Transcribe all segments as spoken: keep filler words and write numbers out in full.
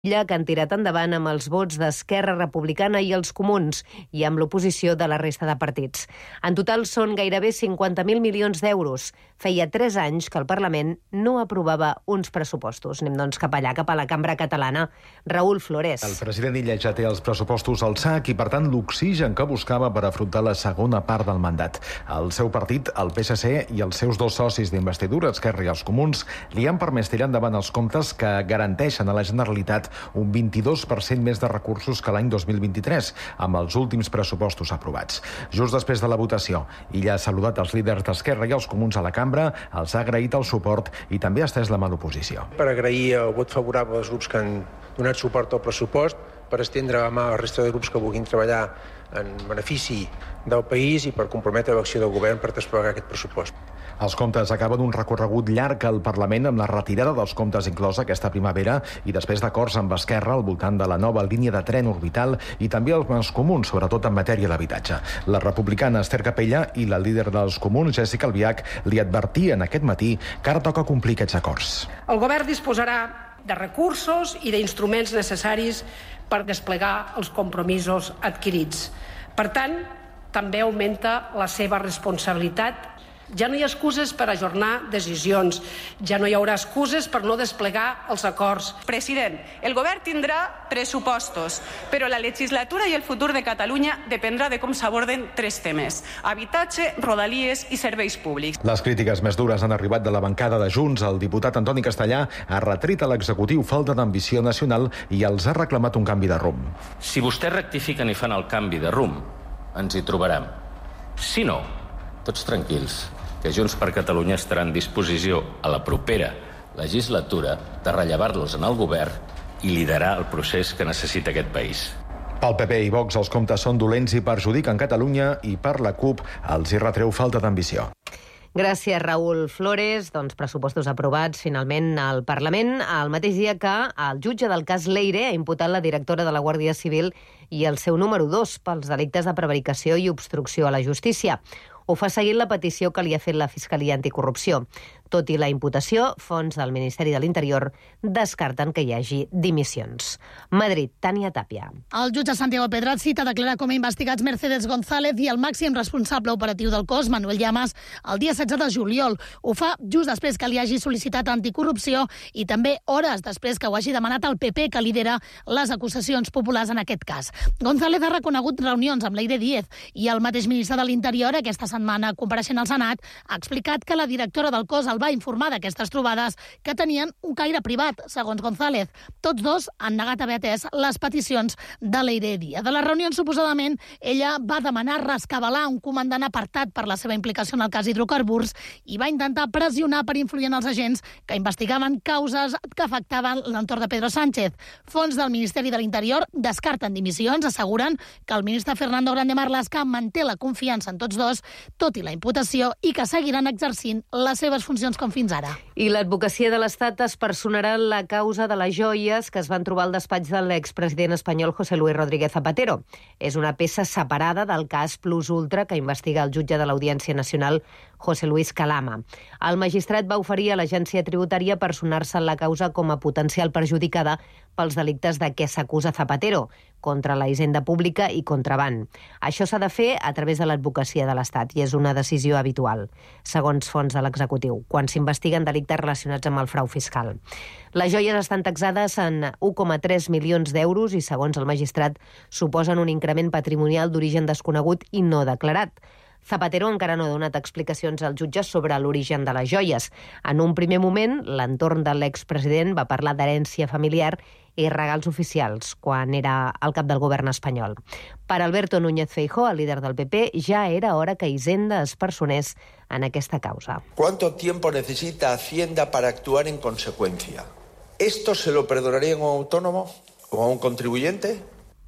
que han tirat endavant amb els vots d'Esquerra Republicana i els Comuns i amb l'oposició de la resta de partits. En total són gairebé cinquanta mil milions d'euros. Feia tres anys que el Parlament no aprovava uns pressupostos. Anem doncs cap allà, cap a la cambra catalana. Raúl Flores. El president Illa ja té els pressupostos al sac i, per tant, l'oxigen que buscava per afrontar la segona part del mandat. El seu partit, el P S C, i els seus dos socis d'investidura, Esquerra i els Comuns, li han permès tirar endavant els comptes que garanteixen a la Generalitat un vint-i-dos per cent més de recursos que l'any dos mil vint-i-tres, amb els últims pressupostos aprovats. Just després de la votació, Illa ha saludat els líders d'Esquerra i els Comuns a la cambra, els ha agraït el suport i també ha estès la mà d'oposició. Per agrair el vot favorable dels grups que han donat suport al pressupost, per estendre la mà a la resta de grups que vulguin treballar en benefici del país i per comprometre l'acció del govern per desplegar aquest pressupost. Els comptes acaben un recorregut llarg al Parlament amb la retirada dels comptes inclosa aquesta primavera i després d'acords amb Esquerra al voltant de la nova línia de tren orbital i també els Comuns, sobretot en matèria d'habitatge. La republicana Esther Capella i la líder dels Comuns, Jessica Albiach, li advertien aquest matí que ara toca complir aquests acords. El govern disposarà de recursos i d'instruments necessaris per desplegar els compromisos adquirits. Per tant, també augmenta la seva responsabilitat. Ja no hi ha excuses per ajornar decisions, ja no hi haurà excuses per no desplegar els acords. President, el govern tindrà pressupostos, però la legislatura i el futur de Catalunya dependrà de com s'aborden tres temes: habitatge, rodalies i serveis públics. Les crítiques més dures han arribat de la bancada de Junts. El diputat Antoni Castellà ha retret a l'executiu falta d'ambició nacional i els ha reclamat un canvi de rumb. Si vostès rectifiquen i fan el canvi de rumb, ens hi trobarem. Si no, tots tranquils, que Junts per Catalunya estarà en disposició a la propera legislatura de rellevar-los en el govern i liderar el procés que necessita aquest país. Pel P P i Vox els comptes són dolents i perjudiquen Catalunya i per la CUP els hi retreu falta d'ambició. Gràcies, Raúl Flores. Doncs pressupostos aprovats finalment al Parlament, el mateix dia que el jutge del cas Leire ha imputat la directora de la Guàrdia Civil i el seu número dos pels delictes de prevaricació i obstrucció a la justícia. Ho fa seguint la petició que li ha fet la Fiscalia Anticorrupció. Tot i la imputació, fonts del Ministeri de l'Interior descarten que hi hagi dimissions. Madrid, Tània Tàpia. El jutge Santiago Pedraz cita declarar com a investigats Mercedes González i el màxim responsable operatiu del cos, Manuel Llamas, el dia setze de juliol. Ho fa just després que li hagi sol·licitat anticorrupció i també hores després que ho hagi demanat el P P, que lidera les acusacions populars en aquest cas. González ha reconegut reunions amb Leire Díez i el mateix ministre de l'Interior, aquesta setmana compareixent al Senat, ha explicat que la directora del cos el va informar d'aquestes trobades que tenien un caire privat, segons González. Tots dos han negat haver atès les peticions de Leire Díez. De les reunions, suposadament, ella va demanar rescabalar un comandant apartat per la seva implicació en el cas hidrocarburs i va intentar pressionar per influir en els agents que investigaven causes que afectaven l'entorn de Pedro Sánchez. Fons del Ministeri de l'Interior descarten dimissions, asseguren que el ministre Fernando Grande Marlaska manté la confiança en tots dos, tot i la imputació, i que seguiran exercint les seves funcions com fins ara. I l'advocacia de l'Estat es personarà en la causa de les joies que es van trobar al despatx de l'expresident espanyol José Luis Rodríguez Zapatero. És una peça separada del cas Plus Ultra que investiga el jutge de l'Audiència Nacional José Luis Calama. El magistrat va oferir a l'agència tributària personar-se en la causa com a potencial perjudicada pels delictes de què s'acusa Zapatero, contra la hisenda pública i contraban. Això s'ha de fer a través de l'advocacia de l'Estat i és una decisió habitual, segons fonts de l'executiu, quan s'investiguen delictes relacionats amb el frau fiscal. Les joies estan taxades en un coma tres milions d'euros i, segons el magistrat, suposen un increment patrimonial d'origen desconegut i no declarat. Zapatero encara no ha donat explicacions als jutges sobre l'origen de les joies. En un primer moment, l'entorn de l'expresident va parlar d'herència familiar i regals oficials, quan era el cap del govern espanyol. Per Alberto Núñez Feijóo, el líder del P P, ja era hora que Hisenda es personés en aquesta causa. ¿Cuánto tiempo necesita Hacienda para actuar en consecuencia? ¿Esto se lo perdonaría a un autónomo o a un contribuyente?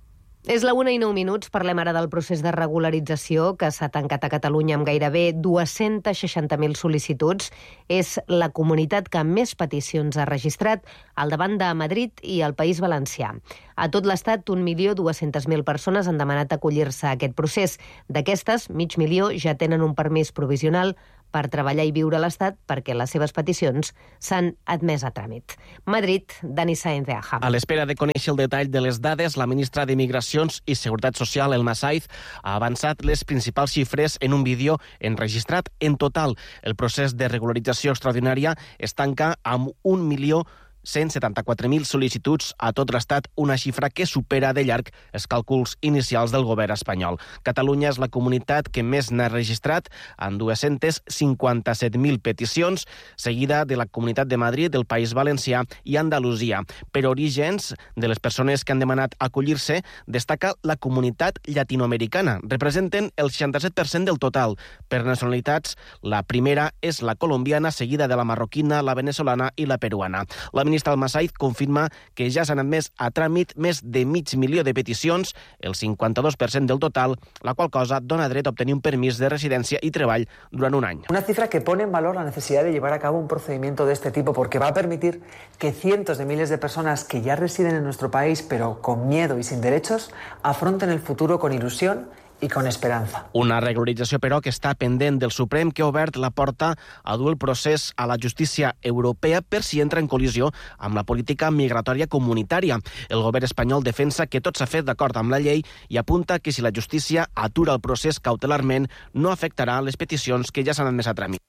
És la una i nou minuts. Parlem ara del procés de regularització que s'ha tancat a Catalunya amb gairebé dues-centes seixanta mil sol·licituds. És la comunitat que més peticions ha registrat, al davant de Madrid i el País Valencià. A tot l'Estat, un milió dues-centes mil persones han demanat acollir-se a aquest procés. D'aquestes, mig milió ja tenen un permís provisional per treballar i viure a l'Estat perquè les seves peticions s'han admès a tràmit. Madrid, Dani Sáenz de Aja. A l'espera de conèixer el detall de les dades, la ministra de Migracions i Seguretat Social, Elma Saiz, ha avançat les principals xifres en un vídeo enregistrat. En total, el procés de regularització extraordinària es tanca amb un milió cent setanta-quatre mil sol·licituds a tot l'Estat, una xifra que supera de llarg els càlculs inicials del govern espanyol. Catalunya és la comunitat que més n'ha registrat, amb dues-centes cinquanta-set mil peticions, seguida de la Comunitat de Madrid, del País Valencià i Andalusia. Per orígens de les persones que han demanat acollir-se, destaca la comunitat llatinoamericana. Representen el seixanta-set per cent del total. Per nacionalitats, la primera és la colombiana, seguida de la marroquina, la venezolana i la peruana. La ministra Elma Saiz confirma que ja s'han admès a tràmit més de mig milió de peticions, el cinquanta-dos per cent del total, la qual cosa dona dret a obtenir un permís de residència y treball durant un any. Una cifra que pone en valor la necesidad de llevar a cabo un procedimiento de este tipo porque va a permitir que cientos de miles de personas que ya residen en nuestro país pero con miedo y sin derechos afronten el futuro con ilusión i con esperança. Una regularització, però, que està pendent del Suprem, que ha obert la porta a dur el procés a la justícia europea per si entra en col·lisió amb la política migratòria comunitària. El govern espanyol defensa que tot s'ha fet d'acord amb la llei i apunta que si la justícia atura el procés cautelarment no afectarà les peticions que ja s'han admès a tràmit.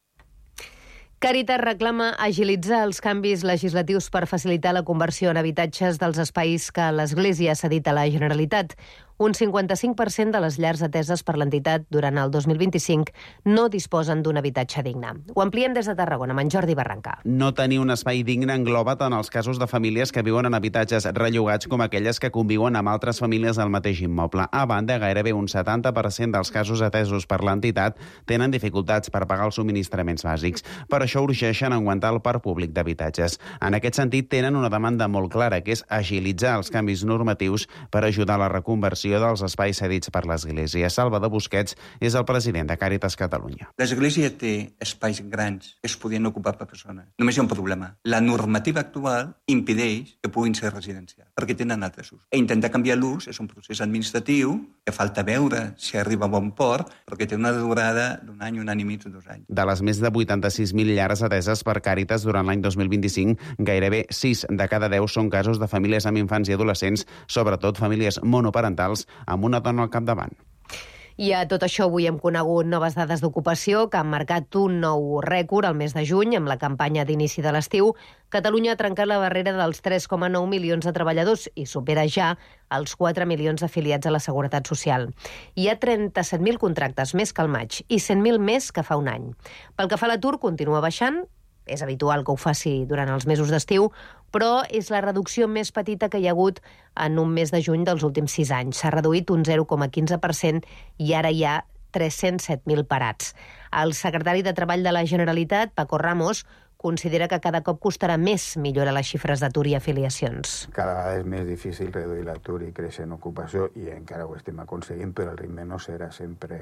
Càritas reclama agilitzar els canvis legislatius per facilitar la conversió en habitatges dels espais que l'Església ha cedit a la Generalitat. Un cinquanta-cinc per cent de les llars ateses per l'entitat durant el dos mil vint-i-cinc no disposen d'un habitatge digne. Ho ampliem des de Tarragona amb en Jordi Barrancà. No tenir un espai digne engloba tant els casos de famílies que viuen en habitatges rellogats com aquelles que conviuen amb altres famílies al mateix immoble. A banda, gairebé un setanta per cent dels casos atesos per l'entitat tenen dificultats per pagar els subministraments bàsics. Per això urgeixen augmentar el parc públic d'habitatges. En aquest sentit, tenen una demanda molt clara, que és agilitzar els canvis normatius per ajudar a la reconversió dels espais cedits per l'Església. Salvador Busquets és el president de Càritas Catalunya. L'Església té espais grans que es podien ocupar per persones. Només hi ha un problema. La normativa actual impedeix que puguin ser residencials, perquè tenen altres usos. E intentar canviar l'ús és un procés administratiu que falta veure si arriba a bon port, perquè té una durada d'un any, un any i mig o dos anys. De les més de vuitanta-sis mil llars ateses per Càritas durant l'any dos mil vint-i-cinc, gairebé sis de cada deu són casos de famílies amb infants i adolescents, sobretot famílies monoparentals amb una dona al capdavant. I a tot això avui hem conegut noves dades d'ocupació que han marcat un nou rècord al mes de juny amb la campanya d'inici de l'estiu. Catalunya ha trencat la barrera dels tres coma nou milions de treballadors i supera ja els quatre milions afiliats a la Seguretat Social. Hi ha trenta-set mil contractes més que al maig i cent mil més que fa un any. Pel que fa a l'atur, continua baixant. És habitual que ho faci durant els mesos d'estiu, però és la reducció més petita que hi ha hagut en un mes de juny dels últims sis anys. S'ha reduït un zero coma quinze per cent i ara hi ha tres-cents set mil parats. El secretari de Treball de la Generalitat, Paco Ramos, considera que cada cop costarà més millorar les xifres d'atur i afiliacions. Cada vegada és més difícil reduir l'atur i créixer en ocupació i encara ho estem aconseguint, però el ritme no serà sempre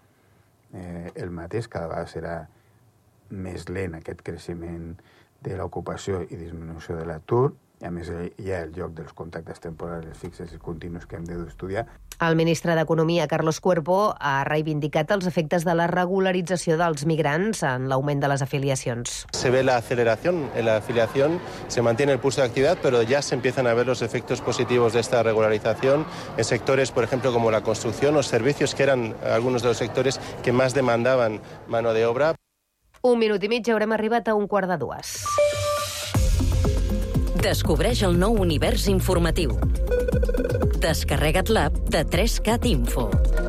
eh, el mateix, cada vegada serà més lent aquest creixement de l'ocupació i disminució de l'atur, i a més hi ha el joc dels contractes temporals fixes i continus que hem d'estudiar. El ministre d'Economia, Carlos Cuerpo, ha reivindicat els efectes de la regularització dels migrants en l'augment de les afiliacions. Se ve la aceleración en la afiliación, se mantiene el pulso de actividad, pero ya se empiezan a ver los efectos positivos de esta regularización en sectores, por ejemplo, como la construcción o servicios, que eran algunos de los sectores que más demandaban mano de obra. Un minut i mig, haurem arribat a un quart de dues. Descobreix el nou univers informatiu. Descarrega't l'app de tres cat Info.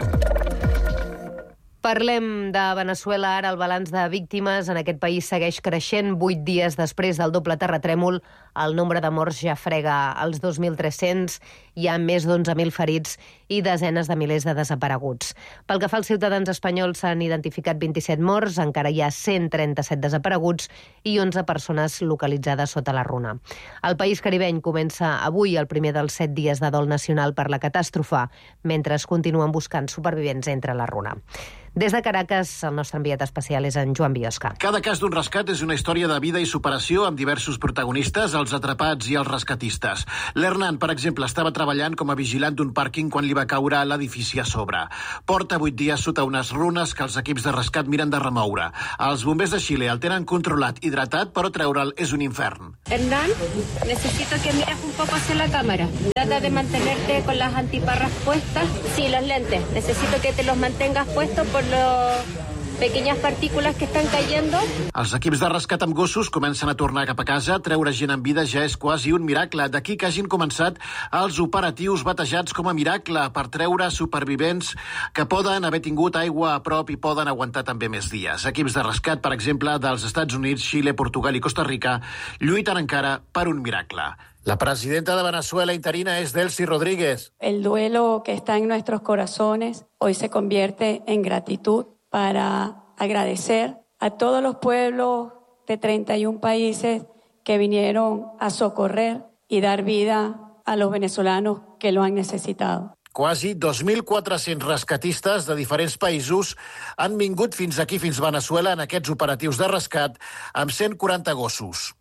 Parlem de Veneçuela ara. El balanç de víctimes en aquest país segueix creixent. Vuit dies després del doble terratrèmol, el nombre de morts ja frega els dos mil tres-cents. Hi ha més d'onze mil ferits i desenes de milers de desapareguts. Pel que fa als ciutadans espanyols, s'han identificat vint-i-set morts, encara hi ha cent trenta-set desapareguts i onze persones localitzades sota la runa. El país caribeny comença avui el primer dels set dies de dol nacional per la catàstrofe, mentre es continuen buscant supervivents entre la runa. Des de Caracas, el nostre enviat especial és en Joan Biosca. Cada cas d'un rescat és una història de vida i superació amb diversos protagonistes, els atrapats i els rescatistes. L'Hernan, per exemple, estava treballant com a vigilant d'un pàrquing quan li va caure l'edifici a sobre. Porta vuit dies sota unes runes que els equips de rescat miren de remoure. Els bombers de Xile el tenen controlat, hidratat, però treure'l és un infern. Hernán, necesito que mires un poco hacia la cámara. Trata de mantenerte con las antiparras puestas. Sí, los lentes. Necesito que te los mantengas puestos por las pequeñas partículas que están cayendo. Els equips de rescat amb gossos comencen a tornar cap a casa. Treure gent en vida ja és quasi un miracle. D'aquí que hagin començat els operatius batejats com a miracle per treure supervivents que poden haver tingut aigua a prop i poden aguantar també més dies. Equips de rescat, per exemple, dels Estats Units, Xile, Portugal i Costa Rica, lluiten encara per un miracle. La presidenta de Venezuela interina es Delcy Rodríguez. El duelo que está en nuestros corazones hoy se convierte en gratitud para agradecer a todos los pueblos de treinta y un países que vinieron a socorrer y dar vida a los venezolanos que lo han necesitado. Quasi dos mil quatre-cents rescatistes de diferents països han vingut fins aquí, fins Venezuela, en aquests operatius de rescat, amb cent quaranta gossos.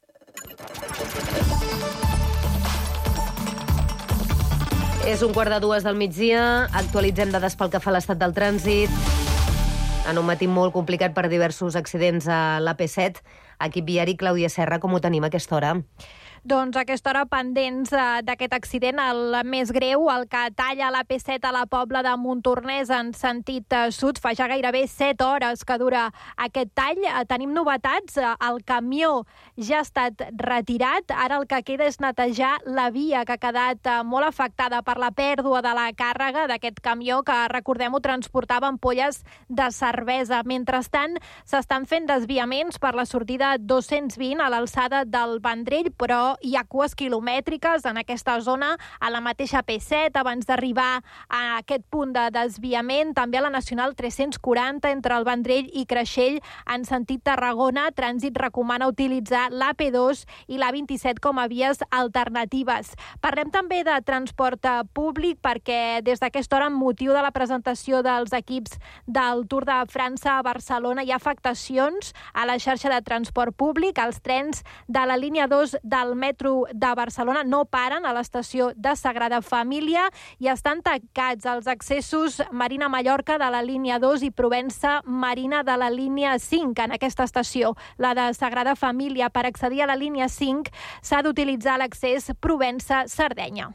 És un quart de dues del migdia. Actualitzem dades pel que fa a l'estat del trànsit. En un matí molt complicat per diversos accidents a l'A P set. Equip viari, Clàudia Serra, com ho tenim a aquesta hora? Doncs a aquesta hora pendents d'aquest accident, el més greu, el que talla l'A P set a la Pobla de Montornès en sentit sud. Fa ja gairebé set hores que dura aquest tall. Tenim novetats, el camió ja ha estat retirat. Ara el que queda és netejar la via, que ha quedat molt afectada per la pèrdua de la càrrega d'aquest camió, que, recordem-ho, transportava ampolles de cervesa. Mentrestant, s'estan fent desviaments per la sortida dos-cents vint a l'alçada del Vendrell, però hi ha cues quilomètriques en aquesta zona, a la mateixa A P set, abans d'arribar a aquest punt de desviament. També a la Nacional tres-cents quaranta, entre el Vendrell i Creixell, en sentit Tarragona. Trànsit recomana utilitzar l'A P dos i l'A vint-i-set com a vies alternatives. Parlem també de transport públic, perquè des d'aquesta hora, amb motiu de la presentació dels equips del Tour de França a Barcelona, hi ha afectacions a la xarxa de transport públic. Els trens de la línia dos del metro de Barcelona no paren a l'estació de Sagrada Família i estan tancats els accessos Marina-Mallorca de la línia dos i Provença-Marina de la línia cinc en aquesta estació. La de Sagrada Família, per accedir a la línia cinc, s'ha d'utilitzar l'accés Provença-Sardenya.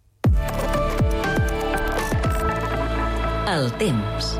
El temps.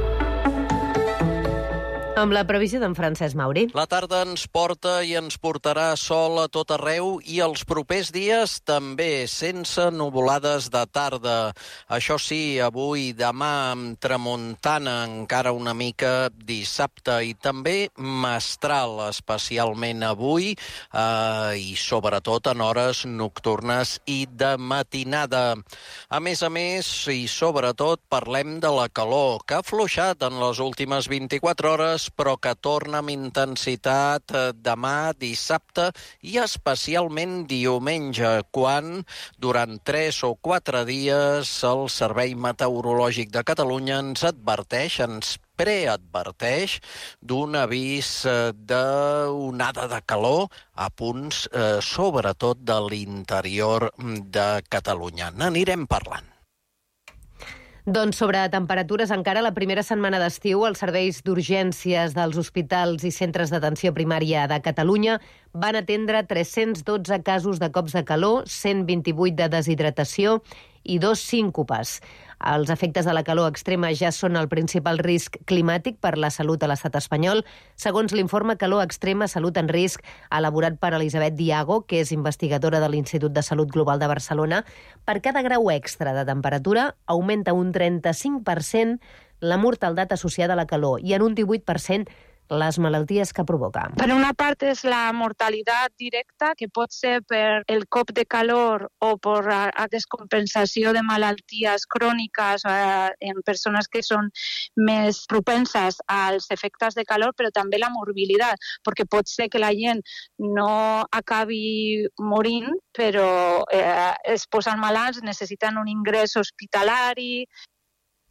Amb la previsió d'en Francesc Mauri. La tarda ens porta i ens portarà sol a tot arreu i els propers dies també, sense nuvolades de tarda. Això sí, avui i demà amb tramuntana encara una mica dissabte i també mestral, especialment avui eh, i sobretot en hores nocturnes i de matinada. A més a més, i sobretot, parlem de la calor, que ha afluixat en les últimes vint-i-quatre hores, però que torna amb intensitat demà, dissabte i especialment diumenge, quan durant tres o quatre dies el Servei Meteorològic de Catalunya ens adverteix, ens preadverteix d'un avís d'onada de calor a punts, eh, sobretot de l'interior de Catalunya. N'anirem parlant. Doncs sobre temperatures, encara la primera setmana d'estiu, els serveis d'urgències dels hospitals i centres d'atenció primària de Catalunya van atendre tres-cents dotze casos de cops de calor, cent vint-i-vuit de deshidratació i dos síncopes. Els efectes de la calor extrema ja són el principal risc climàtic per la salut a l'estat espanyol, segons l'informe Calor Extrema, Salut en Risc, elaborat per Elisabet Diago, que és investigadora de l'Institut de Salut Global de Barcelona. Per cada grau extra de temperatura augmenta un trenta-cinc per cent la mortaldat associada a la calor i en un divuit per cent les malalties que provoca. Per una part és la mortalitat directa, que pot ser per el cop de calor o per la descompensació de malalties cròniques eh, en persones que són més propenses als efectes de calor, però també la morbilitat, perquè pot ser que la gent no acabi morint, però eh, es posen malalts, necessiten un ingrés hospitalari.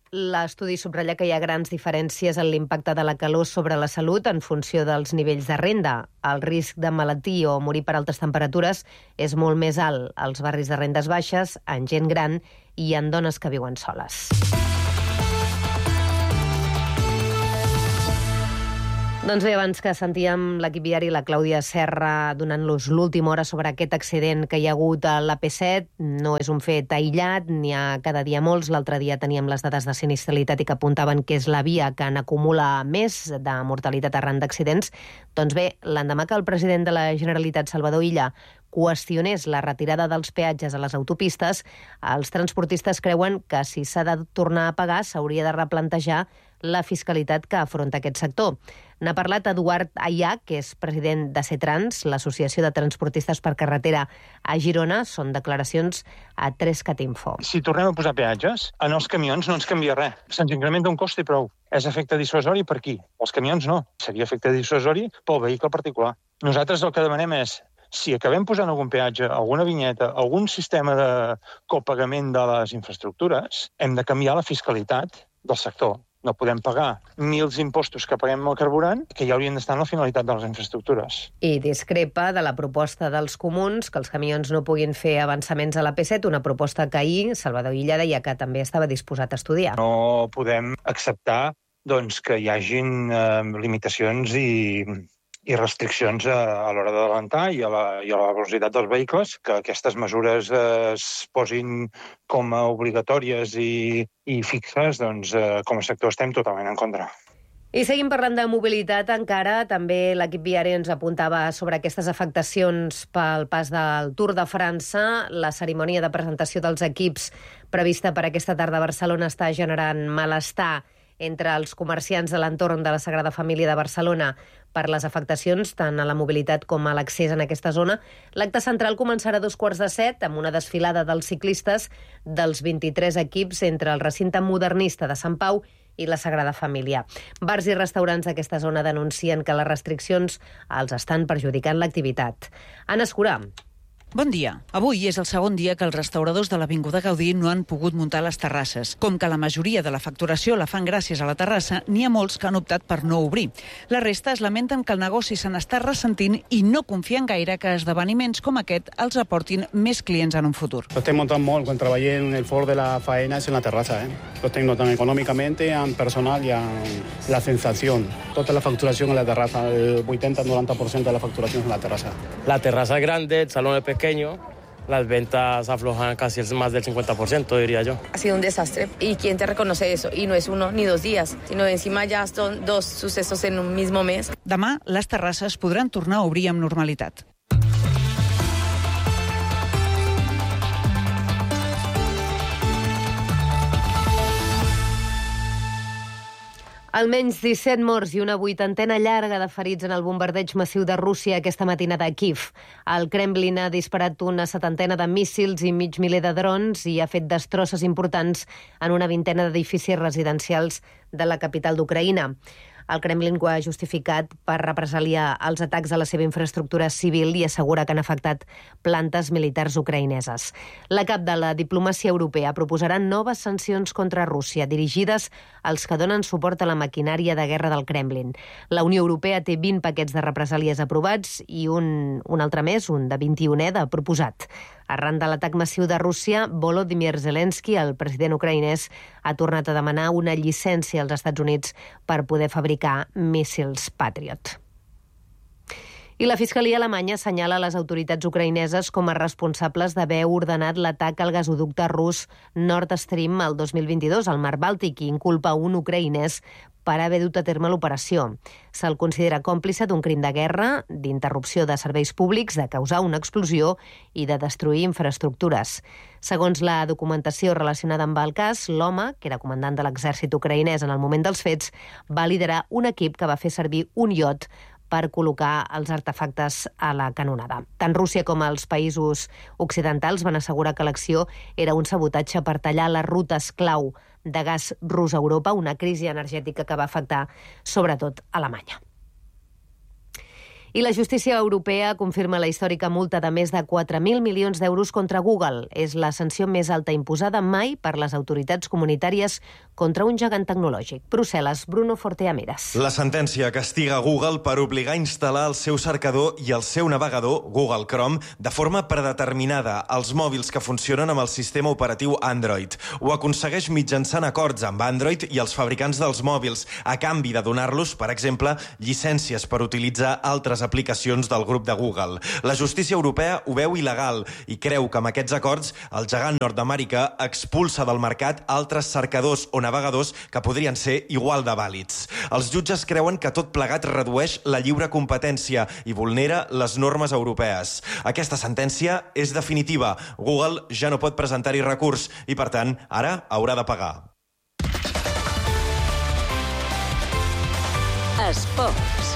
L'estudi subratlla que hi ha grans diferències en l'impacte de la calor sobre la salut en funció dels nivells de renda. El risc de malaltir o morir per altes temperatures és molt més alt als barris de rendes baixes, en gent gran i en dones que viuen soles. Doncs bé, abans que sentíem l'equip diari, la Clàudia Serra donant-los l'última hora sobre aquest accident que hi ha hagut a l'A P set. No és un fet aïllat, n'hi ha cada dia molts. L'altre dia teníem les dades de sinistralitat i que apuntaven que és la via que n'acumula més de mortalitat arran d'accidents. Doncs bé, l'endemà que el president de la Generalitat, Salvador Illa, qüestionés la retirada dels peatges a les autopistes, els transportistes creuen que si s'ha de tornar a pagar s'hauria de replantejar la fiscalitat que afronta aquest sector. N'ha parlat Eduard Ayà, que és president de CETRANS, l'Associació de Transportistes per Carretera a Girona. Són declaracions a tres cat info. Si tornem a posar peatges, en els camions no ens canvia res. Se'ns incrementa un cost i prou. És efecte dissuasori per qui? Els camions no. Seria efecte dissuasori pel vehicle particular. Nosaltres el que demanem és, si acabem posant algun peatge, alguna vinyeta, algun sistema de copagament de les infraestructures, hem de canviar la fiscalitat del sector. No podem pagar mils impostos que paguem al carburant, que ja haurien d'estar en la finalitat de les infraestructures. I discrepa de la proposta dels comuns que els camions no puguin fer avançaments a l'A P set, una proposta que ahir Salvador Illa deia que també estava disposat a estudiar. No podem acceptar doncs, que hi hagin eh, limitacions i... i restriccions a, a l'hora d'adelantar i, a la, i a la velocitat dels vehicles, que aquestes mesures eh, es posin com a obligatòries i, i fixes, doncs eh, com a sector estem totalment en contra. I seguim parlant de mobilitat encara. També l'equip viari ens apuntava sobre aquestes afectacions pel pas del Tour de França. La cerimònia de presentació dels equips prevista per aquesta tarda a Barcelona està generant malestar entre els comerciants de l'entorn de la Sagrada Família de Barcelona per les afectacions tant a la mobilitat com a l'accés en aquesta zona. L'acte central començarà a dos quarts de set amb una desfilada dels ciclistes dels vint-i-tres equips entre el recinte modernista de Sant Pau i la Sagrada Família. Bars i restaurants d'aquesta zona denuncien que les restriccions els estan perjudicant l'activitat. Anna Escurà. Bon dia. Avui és el segon dia que els restauradors de l'Avinguda Gaudí no han pogut muntar les terrasses. Com que la majoria de la facturació la fan gràcies a la terrassa, n'hi ha molts que han optat per no obrir. La resta es lamenten que el negoci se n'està ressentint i no confien gaire que esdeveniments com aquest els aportin més clients en un futur. Lo estem notant molt quan treballem en el fort de la faena és en la terrassa. Eh? Lo estem notant econòmicament, en personal i en la sensació. Tota la facturació en la terrassa, el vuitanta a noranta por ciento de la facturació en la terrassa. La terraza es grande, el salón es pequeño. pequeño, las ventas aflojan casi más del cincuenta por ciento, diría yo. Ha sido un desastre. ¿Y quién te reconoce eso? Y no es uno ni dos días, sino encima ya son dos sucesos en un mismo mes. Demà, les terrasses podran tornar a obrir amb normalitat. Almenys disset morts i una vuitantena llarga de ferits en el bombardeig massiu de Rússia aquesta matinada a Kíev. El Kremlin ha disparat una setantena de míssils i mig miler de drons i ha fet destrosses importants en una vintena d'edificis residencials de la capital d'Ucraïna. El Kremlin ho ha justificat per represaliar els atacs a la seva infraestructura civil i assegura que han afectat plantes militars ucraïneses. La cap de la diplomàcia europea proposarà noves sancions contra Rússia dirigides als que donen suport a la maquinària de guerra del Kremlin. La Unió Europea té vint paquets de represàlies aprovats i un, un altre més, un de vint-i-unè de proposat. Arran de l'atac massiu de Rússia, Volodymyr Zelensky, el president ucraïnès, ha tornat a demanar una llicència als Estats Units per poder fabricar míssils Patriot. I la Fiscalia alemanya assenyala les autoritats ucraïneses com a responsables d'haver ordenat l'atac al gasoducte rus Nord Stream el dos mil vint-i-dos al Mar Bàltic i inculpa un ucraïnès per haver dut a terme l'operació. Se'l considera còmplice d'un crim de guerra, d'interrupció de serveis públics, de causar una explosió i de destruir infraestructures. Segons la documentació relacionada amb el cas, l'home, que era comandant de l'exèrcit ucraïnès en el moment dels fets, va liderar un equip que va fer servir un iot per col·locar els artefactes a la canonada. Tant Rússia com els països occidentals van assegurar que l'acció era un sabotatge per tallar les rutes clau de gas rus a Europa, una crisi energètica que va afectar sobretot Alemanya. I la justícia europea confirma la històrica multa de més de quatre mil milions d'euros contra Google. És la sanció més alta imposada mai per les autoritats comunitàries contra un gegant tecnològic. Brussel·les, Bruno Forteameras. La sentència castiga Google per obligar a instal·lar el seu cercador i el seu navegador, Google Chrome, de forma predeterminada als mòbils que funcionen amb el sistema operatiu Android. Ho aconsegueix mitjançant acords amb Android i els fabricants dels mòbils, a canvi de donar-los, per exemple, llicències per utilitzar altres aplicacions del grup de Google. La justícia europea ho veu il·legal i creu que amb aquests acords el gegant nord-americà expulsa del mercat altres cercadors o navegadors que podrien ser igual de vàlids. Els jutges creuen que tot plegat redueix la lliure competència i vulnera les normes europees. Aquesta sentència és definitiva. Google ja no pot presentar-hi recurs i, per tant, ara haurà de pagar. Esports.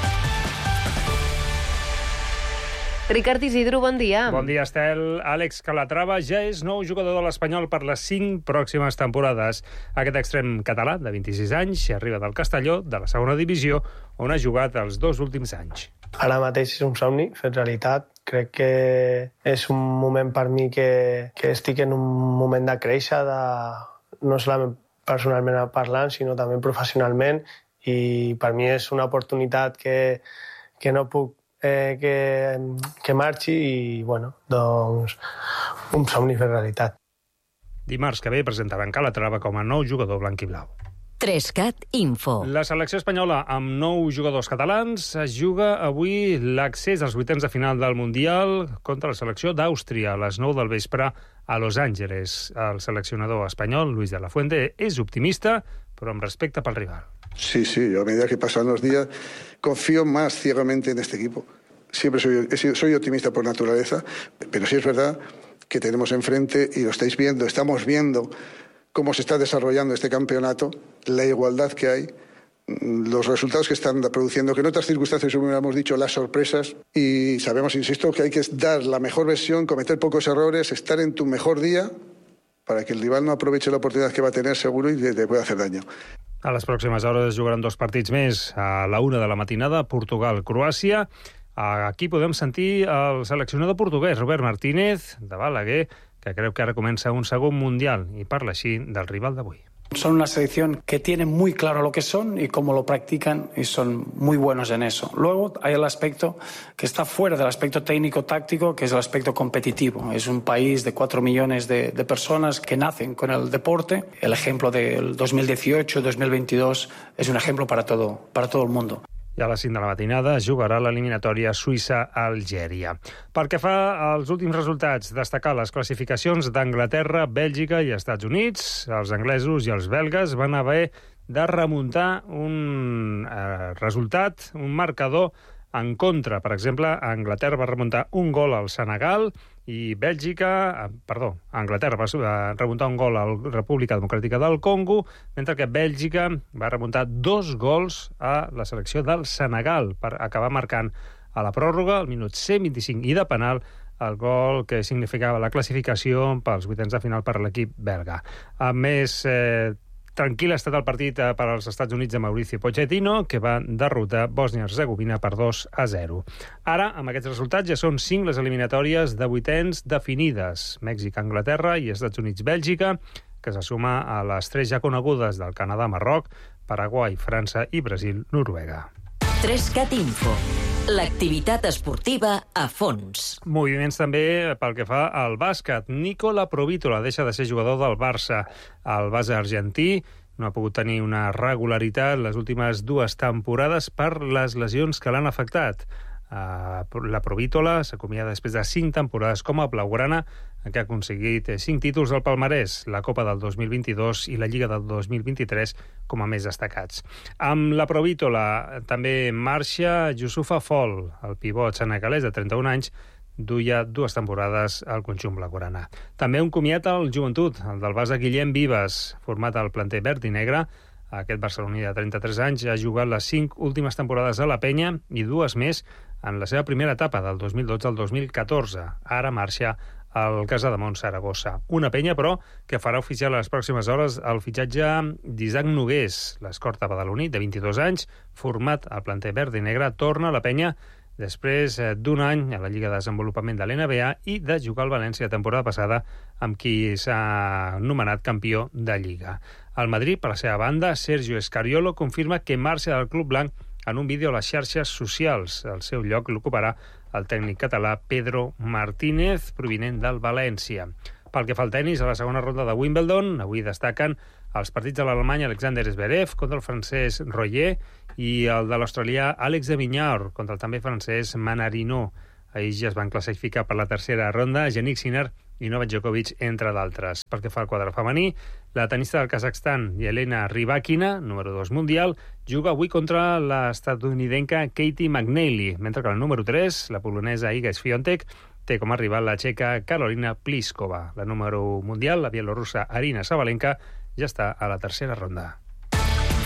Ricard Isidro, bon dia. Bon dia, Estel. Àlex Calatrava ja és nou jugador de l'Espanyol per les cinc pròximes temporades. Aquest extrem català, de vint-i-sis anys, arriba del Castelló, de la segona divisió, on ha jugat els dos últims anys. Ara mateix és un somni fet realitat. Crec que és un moment per mi que, que estic en un moment de créixer, de, no solament personalment parlant, sinó també professionalment, i per mi és una oportunitat que, que no puc Eh, que, que marxi i, bueno, doncs, un somni fer realitat. Dimarts que ve presentaran Calatrava com a nou jugador blanc i blau. Trescat Info. La selecció espanyola, amb nou jugadors catalans, es juga avui l'accés als vuitens de final del Mundial contra la selecció d'Àustria a les nou del vespre a Los Angeles. El seleccionador espanyol, Luis de la Fuente, és optimista, però amb respecte pel rival. Sí, sí, yo a medida que pasan los días confío más ciegamente en este equipo. Siempre soy, soy optimista por naturaleza, pero sí es verdad que tenemos enfrente, y lo estáis viendo, estamos viendo cómo se está desarrollando este campeonato, la igualdad que hay, los resultados que están produciendo, que en otras circunstancias hubiéramos dicho las sorpresas, y sabemos, insisto, que hay que dar la mejor versión, cometer pocos errores, estar en tu mejor día, para que el rival no aproveche la oportunidad que va a tener seguro y te pueda hacer daño. A les pròximes hores es jugaran dos partits més. A la una de la matinada, Portugal-Croàcia. Aquí podem sentir el seleccionador portuguès, Robert Martínez, de Balaguer, que creu que ara comença un segon mundial i parla així del rival d'avui. Son una selección que tiene muy claro lo que son y cómo lo practican, y son muy buenos en eso. Luego hay el aspecto que está fuera del aspecto técnico-táctico, que es el aspecto competitivo. Es un país de cuatro millones de, de personas que nacen con el deporte. El ejemplo del dos mil dieciocho dos mil veintidós es un ejemplo para todo, para todo el mundo. I a les cinc de la matinada es jugarà l'eliminatòria Suïssa-Algèria. Pel que fa als últims resultats, destacar les classificacions d'Anglaterra, Bèlgica i Estats Units. Els anglesos i els belgues van haver de remuntar un eh, resultat, un marcador en contra. Per exemple, Anglaterra va remuntar un gol al Senegal i Bèlgica, perdó, Anglaterra va remuntar un gol a la República Democràtica del Congo, mentre que Bèlgica va remuntar dos gols a la selecció del Senegal per acabar marcant a la pròrroga, al minut cent vint-i-cinc i de penal, el gol que significava la classificació pels vuitens de final per a l'equip belga. A més, eh, tranquil ha estat el partit per als Estats Units de Mauricio Pochettino, que va derrotar Bòsnia-Hercegovina per dos a zero. Ara, amb aquests resultats, ja són cinc les eliminatòries de vuitens definides. Mèxic-Anglaterra i Estats Units-Bèlgica, que se suma a les tres ja conegudes del Canadà-Marroc, Paraguai, França i Brasil-Noruega. Trescat Info. L'activitat esportiva a fons. Moviments també pel que fa al bàsquet. Nicola Provítola deixa de ser jugador del Barça. El base argentí no ha pogut tenir una regularitat les últimes dues temporades per les lesions que l'han afectat. La Provítola s'acomiada després de cinc temporades com a blaugrana, en què ha aconseguit cinc títols al palmarès, la Copa del dos mil vint-i-dos i la Lliga del dos mil vint-i-tres com a més destacats. Amb la Provítola també marxa Youssoufa Fall, el pivot senegalès de trenta-un anys, duia dues temporades al conjunt blaugrana. També un comiat al joventut, el del base Guillem Vives, format al planter verd i negre. Aquest barceloní de trenta-tres anys ha jugat les cinc últimes temporades a la Penya i dues més en la seva primera etapa, del dos mil dotze al dos mil catorze. Ara marxa al Casademont Saragossa. Una Penya, però, que farà oficial a les pròximes hores el fitxatge d'Isaac Nogués. L'escorta badaloní, de vint-i-dos anys, format al planter verd i negre, torna a la Penya després d'un any a la Lliga de Desenvolupament de l'N B A i de jugar al València temporada passada, amb qui s'ha nomenat campió de Lliga. El Madrid, per la seva banda, Sergio Escariolo confirma que marxa del club blanc en un vídeo a les xarxes socials. El seu lloc l'ocuparà el tècnic català Pedro Martínez, provinent del València. Pel que fa al tenis, a la segona ronda de Wimbledon, avui destaquen els partits de l'alemany Alexander Zverev contra el francès Royer i el de l'australià Àlex de Vinyar contra el també francès Manarino. Ahir ja es van classificar per la tercera ronda Jannik Sinner i Novak Djokovic, entre d'altres. Pel que fa al quadre femení, la tenista del Kazakhstan, Yelena Rybakina, número dos mundial, juga avui contra l'estatunidenca Katie McNeely, mentre que el número tres, la polonesa Iga Swiatek, té com a rival la txeca Karolina Pliskova. La número mundial, la bielorussa Arina Sabalenka, ja està a la tercera ronda.